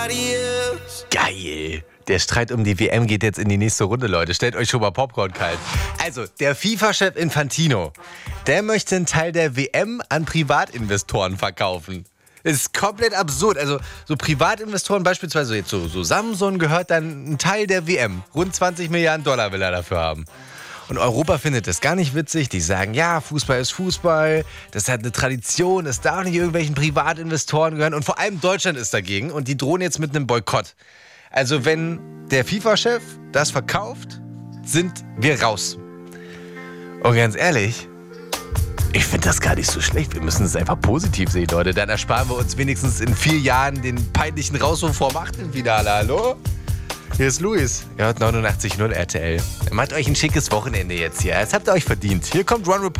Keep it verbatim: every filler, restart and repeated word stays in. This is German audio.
Geil. Der Streit um die W M geht jetzt in die nächste Runde, Leute. Stellt euch schon mal Popcorn kalt. Also, der FIFA-Chef Infantino, der möchte einen Teil der W M an Privatinvestoren verkaufen. Das ist komplett absurd. Also, so Privatinvestoren, beispielsweise jetzt so, so Samsung, gehört dann ein Teil der W M. Rund zwanzig Milliarden Dollar will er dafür haben. Und Europa findet das gar nicht witzig. Die sagen, ja, Fußball ist Fußball, das hat eine Tradition, das darf nicht irgendwelchen Privatinvestoren gehören. Und vor allem Deutschland ist dagegen und die drohen jetzt mit einem Boykott. Also wenn der FIFA-Chef das verkauft, sind wir raus. Und ganz ehrlich, ich finde das gar nicht so schlecht. Wir müssen es einfach positiv sehen, Leute. Dann ersparen wir uns wenigstens in vier Jahren den peinlichen Rauswurf vorm Achtelfinale. Hallo? Hier ist Luis. Ihr hört neunundachtzig Komma null R T L. Macht euch ein schickes Wochenende jetzt hier. Das habt ihr euch verdient. Hier kommt One Republic.